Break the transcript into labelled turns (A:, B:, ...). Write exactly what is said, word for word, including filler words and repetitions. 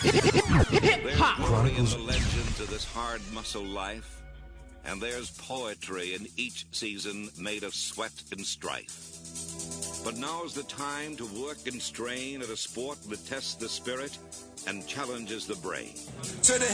A: There's glory in the legends of this hard muscle life, and there's poetry in each season made of sweat and strife. But now's the time to work and strain at a sport that tests the spirit and challenges the brain.